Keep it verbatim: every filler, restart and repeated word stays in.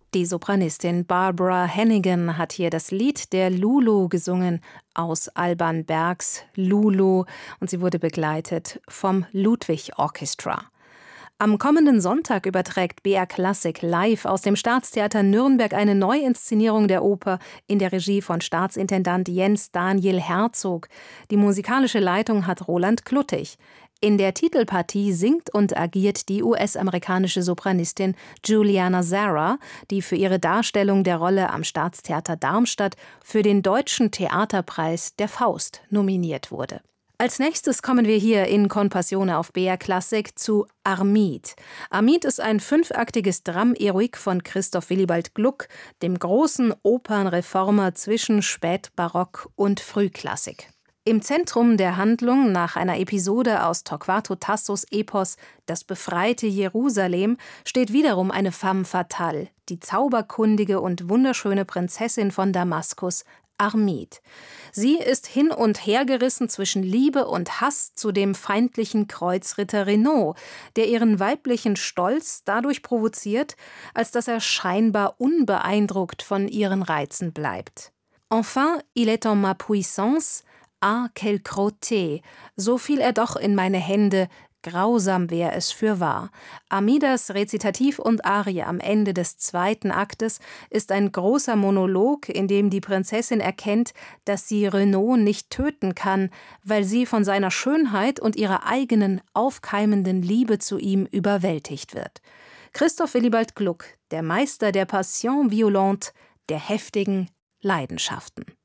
Die Sopranistin Barbara Hannigan hat hier das Lied der Lulu gesungen aus Alban Bergs Lulu und sie wurde begleitet vom Ludwig Orchestra. Am kommenden Sonntag überträgt B R Klassik live aus dem Staatstheater Nürnberg eine Neuinszenierung der Oper in der Regie von Staatsintendant Jens Daniel Herzog. Die musikalische Leitung hat Roland Kluttig. In der Titelpartie singt und agiert die U S-amerikanische Sopranistin Juliana Zara, die für ihre Darstellung der Rolle am Staatstheater Darmstadt für den Deutschen Theaterpreis der Faust nominiert wurde. Als nächstes kommen wir hier in Con Passione auf B R Klassik zu Armide. Armide ist ein fünfaktiges Drame-Heroique von Christoph Willibald Gluck, dem großen Opernreformer zwischen Spätbarock und Frühklassik. Im Zentrum der Handlung nach einer Episode aus Torquato Tassos Epos Das befreite Jerusalem steht wiederum eine femme fatale, die zauberkundige und wunderschöne Prinzessin von Damaskus, Armide. Sie ist hin und her gerissen zwischen Liebe und Hass zu dem feindlichen Kreuzritter Renaud, der ihren weiblichen Stolz dadurch provoziert, als dass er scheinbar unbeeindruckt von ihren Reizen bleibt. Enfin, il est en ma puissance, ah, quelle cruauté, so fiel er doch in meine Hände, grausam wär es fürwahr. Armidas Rezitativ und Arie am Ende des zweiten Aktes ist ein großer Monolog, in dem die Prinzessin erkennt, dass sie Renaud nicht töten kann, weil sie von seiner Schönheit und ihrer eigenen aufkeimenden Liebe zu ihm überwältigt wird. Christoph Willibald Gluck, der Meister der Passion violente, der heftigen Leidenschaften.